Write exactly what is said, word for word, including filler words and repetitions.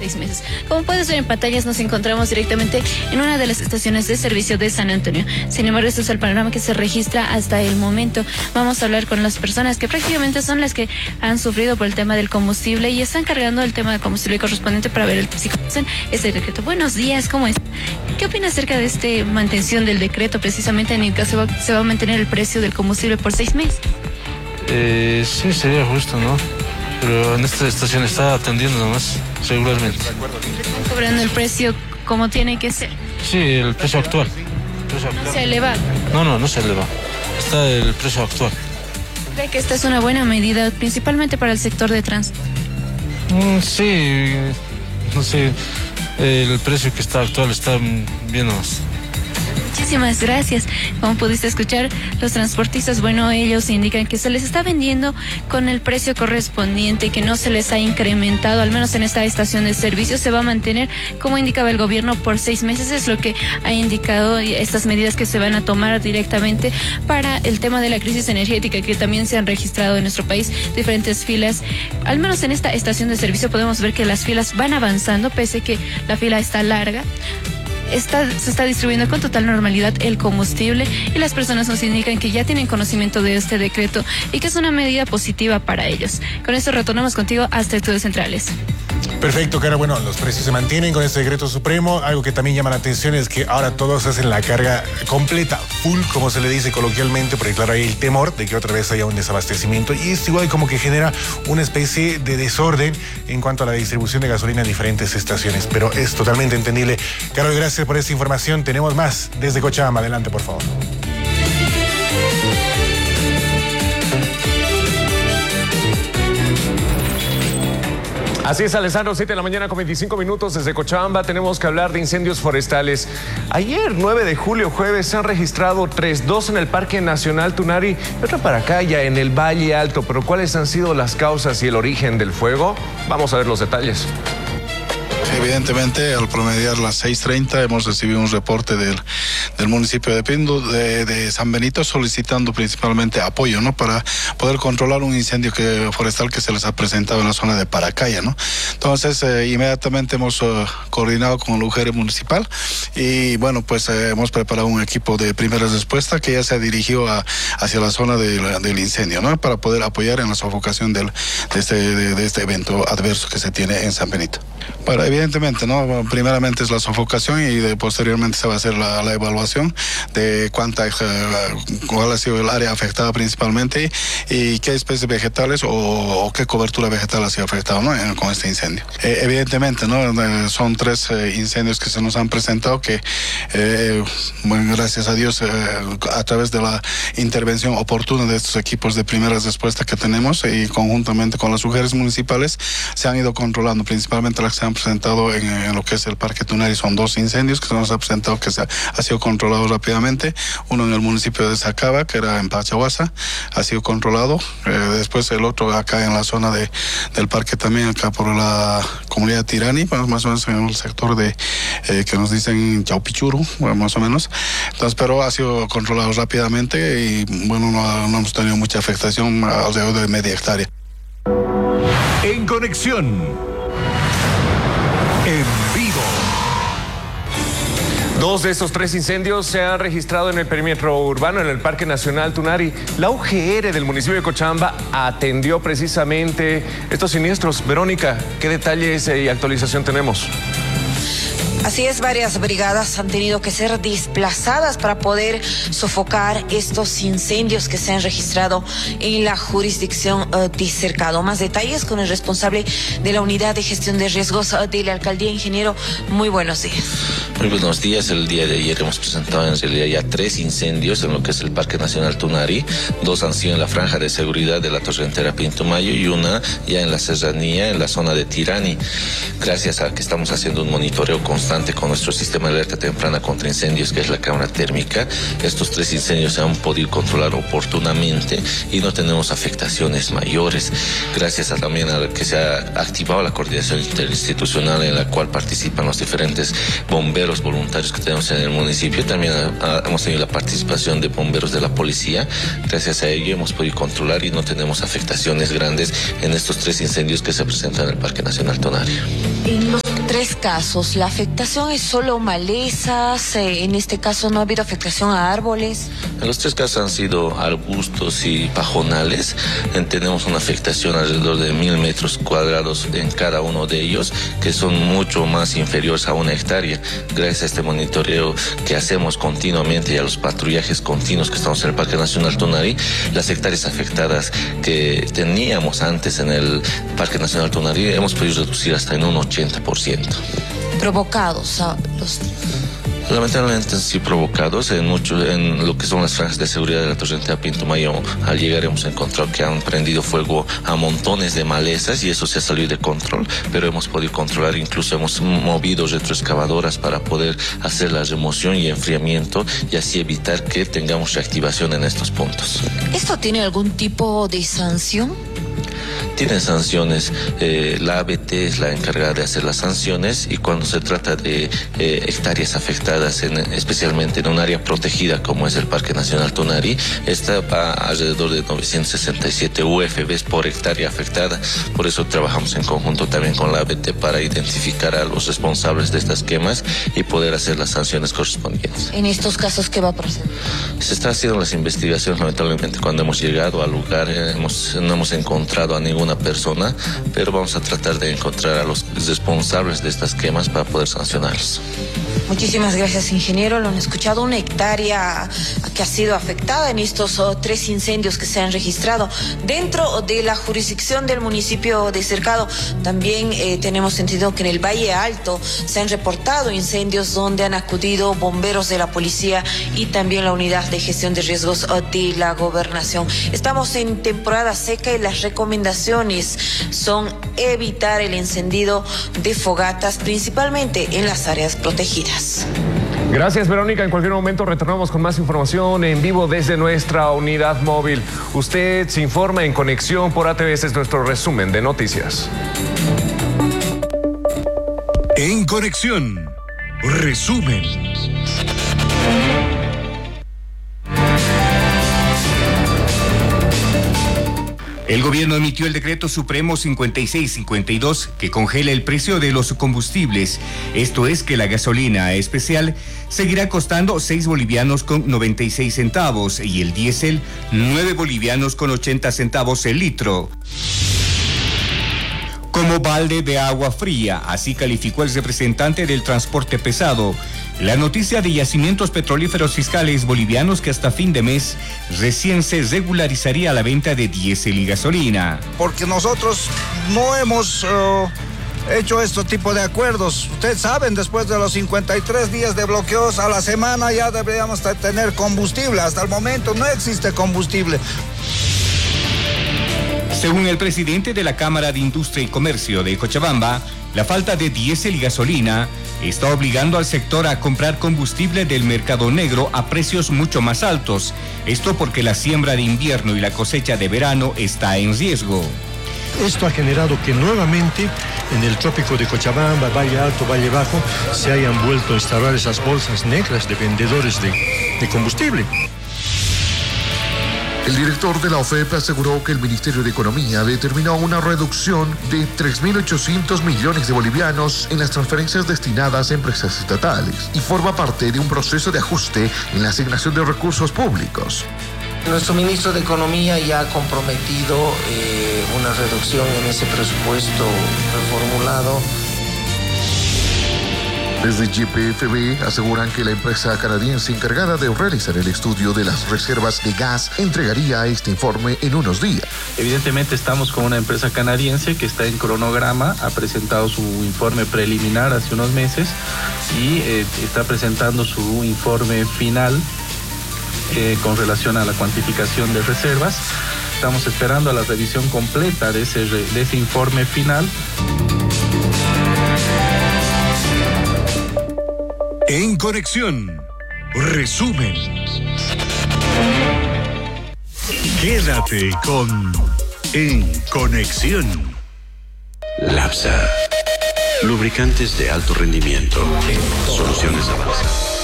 seis meses. Como puedes ver en pantallas, nos encontramos directamente en una de las estaciones de servicio de San Antonio. Sin embargo, este es el panorama que se registra hasta el momento. Vamos a hablar con las personas que prácticamente son las que han sufrido por el tema del combustible y están cargando el tema del combustible correspondiente para ver el, si conocen este decreto. Buenos días, ¿cómo es? ¿Qué opina acerca de esta mantención del decreto, precisamente en el que se va, se va a mantener el precio del combustible por seis meses? Eh, sí, sería justo, ¿no? Pero en esta estación está atendiendo nomás, regularmente. ¿Están cobrando el precio como tiene que ser? Sí, el precio actual. El precio actual. ¿No se eleva? No, no, no se eleva. Está el precio actual. ¿Cree que esta es una buena medida, principalmente para el sector de transporte? Mm, sí, no sé, el precio que está actual está bien nomás. Muchísimas gracias. Como pudiste escuchar, los transportistas, bueno, ellos indican que se les está vendiendo con el precio correspondiente, que no se les ha incrementado, al menos en esta estación de servicio se va a mantener, como indicaba el gobierno, por seis meses. Es lo que ha indicado estas medidas que se van a tomar directamente para el tema de la crisis energética, que también se han registrado en nuestro país diferentes filas. Al menos en esta estación de servicio podemos ver que las filas van avanzando, pese a que la fila está larga. Está, se está distribuyendo con total normalidad el combustible y las personas nos indican que ya tienen conocimiento de este decreto y que es una medida positiva para ellos. Con esto retornamos contigo hasta Estudios Centrales. Perfecto, Cara. Bueno, los precios se mantienen con este decreto supremo. Algo que también llama la atención es que ahora todos hacen la carga completa, full, como se le dice coloquialmente, porque claro, hay el temor de que otra vez haya un desabastecimiento y esto igual como que genera una especie de desorden en cuanto a la distribución de gasolina en diferentes estaciones, pero es totalmente entendible. Carol, gracias por esta información. Tenemos más desde Cochabamba. Adelante, por favor. Así es, Alessandro, siete de la mañana con veinticinco minutos desde Cochabamba. Tenemos que hablar de incendios forestales. Ayer, nueve de julio, jueves, se han registrado tres, dos en el Parque Nacional Tunari y otra para acá, ya en el Valle Alto. Pero ¿cuáles han sido las causas y el origen del fuego? Vamos a ver los detalles. Evidentemente, al promediar las seis treinta hemos recibido un reporte del, del municipio de Pindo, de, de San Benito, solicitando principalmente apoyo, ¿no?, para poder controlar un incendio que, forestal que se les ha presentado en la zona de Paracaya, ¿no? Entonces, eh, inmediatamente hemos uh, coordinado con el U G R municipal y, bueno, pues eh, hemos preparado un equipo de primera respuesta que ya se dirigió a, hacia la zona de, del incendio, ¿no?, para poder apoyar en la sofocación del, de, este, de, de este evento adverso que se tiene en San Benito. Para, evidentemente, ¿no?, primeramente es la sofocación y de, posteriormente se va a hacer la, la evaluación de cuánta, cuál ha sido el área afectada principalmente y qué especies vegetales o, o qué cobertura vegetal ha sido afectada, ¿no?, en, con este incendio. Eh, evidentemente, ¿no?, son tres eh, incendios que se nos han presentado que, eh, bueno, gracias a Dios, eh, a través de la intervención oportuna de estos equipos de primera respuesta que tenemos y conjuntamente con las mujeres municipales, se han ido controlando, principalmente las que se han presentado en, en lo que es el Parque Tunari. Son dos incendios que se nos ha presentado que se ha, ha sido controlado rápidamente. Uno en el municipio de Sacaba, que era en Pachahuasa, ha sido controlado. Eh, después el otro acá en la zona de, del parque también, acá por la comunidad Tirani, más, más o menos en el sector de eh, que nos dicen Chaupichuru, bueno, más o menos. Entonces, pero ha sido controlado rápidamente y bueno, no, no hemos tenido mucha afectación, alrededor de media hectárea. En conexión. En vivo. Dos de estos tres incendios se han registrado en el perímetro urbano, en el Parque Nacional Tunari. La U G R del municipio de Cochabamba atendió precisamente estos siniestros. Verónica, ¿qué detalles y actualización tenemos? Así es, varias brigadas han tenido que ser desplazadas para poder sofocar estos incendios que se han registrado en la jurisdicción uh, de Cercado. Más detalles con el responsable de la Unidad de Gestión de Riesgos uh, de la Alcaldía. Ingeniero, muy buenos días. Muy buenos días. El día de ayer hemos presentado en realidad ya tres incendios en lo que es el Parque Nacional Tunari. Dos han sido en la franja de seguridad de la Torrentera Pintumayo y una ya en la serranía, en la zona de Tirani. Gracias a que estamos haciendo un monitoreo constante con nuestro sistema de alerta temprana contra incendios, que es la cámara térmica, estos tres incendios se han podido controlar oportunamente y no tenemos afectaciones mayores. Gracias a, también a que se ha activado la coordinación interinstitucional en la cual participan los diferentes bomberos voluntarios que tenemos en el municipio. También a, a, hemos tenido la participación de bomberos de la policía. Gracias a ello hemos podido controlar y no tenemos afectaciones grandes en estos tres incendios que se presentan en el Parque Nacional Tunari. En los tres casos, ¿la afectación es solo malezas? Eh, en este caso no ha habido afectación a árboles. En los tres casos han sido arbustos y pajonales. En, tenemos una afectación alrededor de mil metros cuadrados en cada uno de ellos, que son mucho más inferiores a una hectárea. Gracias a este monitoreo que hacemos continuamente y a los patrullajes continuos que estamos en el Parque Nacional Tunari, las hectáreas afectadas que teníamos antes en el Parque Nacional Tunari hemos podido reducir hasta en un ochenta por ciento. Provocados a los... Lamentablemente sí provocados en mucho, en lo que son las franjas de seguridad de la torrentera Pintumayo. Al llegar hemos encontrado que han prendido fuego a montones de malezas y eso se ha salido de control, pero hemos podido controlar, incluso hemos movido retroexcavadoras para poder hacer la remoción y enfriamiento y así evitar que tengamos reactivación en estos puntos. ¿Esto tiene algún tipo de sanción? Tienen sanciones, eh, la A B T es la encargada de hacer las sanciones y cuando se trata de eh, hectáreas afectadas, en, especialmente en un área protegida como es el Parque Nacional Tunari, esta va alrededor de novecientos sesenta y siete U F Bs por hectárea afectada. Por eso trabajamos en conjunto también con la A B T para identificar a los responsables de estas quemas y poder hacer las sanciones correspondientes. En estos casos, ¿qué va a proceder? Se está haciendo las investigaciones. Lamentablemente cuando hemos llegado al lugar eh, hemos, no hemos encontrado a ninguna persona, pero vamos a tratar de encontrar a los responsables de estas quemas para poder sancionarlos. Muchísimas gracias, ingeniero. Lo han escuchado, una hectárea que ha sido afectada en estos oh, tres incendios que se han registrado dentro de la jurisdicción del municipio de Cercado. También eh, tenemos entendido que en el Valle Alto se han reportado incendios donde han acudido bomberos de la policía y también la unidad de gestión de riesgos oh, de la gobernación. Estamos en temporada seca y las recomendaciones son evitar el encendido de fogatas, principalmente en las áreas protegidas. Gracias, Verónica. En cualquier momento retornamos con más información en vivo desde nuestra unidad móvil. Usted se informa en Conexión por A T V. Este es nuestro resumen de noticias. En Conexión, resumen. El gobierno emitió el decreto supremo cincuenta y seis cincuenta y dos que congela el precio de los combustibles. Esto es que la gasolina especial seguirá costando seis bolivianos con noventa y seis centavos y el diésel nueve bolivianos con ochenta centavos el litro. Como balde de agua fría, así calificó el representante del transporte pesado la noticia de yacimientos petrolíferos fiscales bolivianos que hasta fin de mes recién se regularizaría la venta de diésel y gasolina. Porque nosotros no hemos uh, hecho este tipo de acuerdos. Ustedes saben, después de los cincuenta y tres días de bloqueos a la semana ya deberíamos tener combustible. Hasta el momento no existe combustible. Según el presidente de la Cámara de Industria y Comercio de Cochabamba, la falta de diésel y gasolina está obligando al sector a comprar combustible del mercado negro a precios mucho más altos. Esto porque la siembra de invierno y la cosecha de verano está en riesgo. Esto ha generado que nuevamente en el trópico de Cochabamba, Valle Alto, Valle Bajo, se hayan vuelto a instalar esas bolsas negras de vendedores de, de combustible. El director de la O F E P aseguró que el Ministerio de Economía determinó una reducción de tres mil ochocientos millones de bolivianos en las transferencias destinadas a empresas estatales y forma parte de un proceso de ajuste en la asignación de recursos públicos. Nuestro ministro de Economía ya ha comprometido eh, una reducción en ese presupuesto reformulado. Desde G P F B aseguran que la empresa canadiense encargada de realizar el estudio de las reservas de gas entregaría este informe en unos días. Evidentemente estamos con una empresa canadiense que está en cronograma, ha presentado su informe preliminar hace unos meses y eh, está presentando su informe final eh, con relación a la cuantificación de reservas. Estamos esperando a la revisión completa de ese, de ese informe final. En Conexión, resumen. Quédate con En Conexión. Lapsa. Lubricantes de alto rendimiento. Soluciones avanzadas.